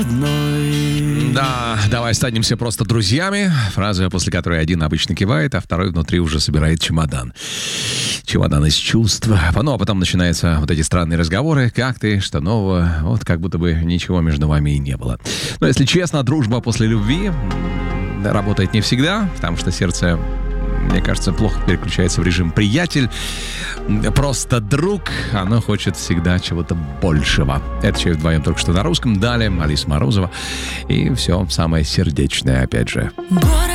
Да, давай останемся просто друзьями. Фраза, после которой один обычно кивает, а второй внутри уже собирает чемодан. Чемодан из чувств. Ну, а потом начинаются вот эти странные разговоры. Как ты? Что нового? Вот как будто бы ничего между вами и не было. Но если честно, дружба после любви работает не всегда, потому что сердце, мне кажется, плохо переключается в режим приятель. Просто друг, оно хочет всегда чего-то большего. Это «Чай вдвоем» только что на русском. Далее Алиса Морозова. И все самое сердечное, опять же.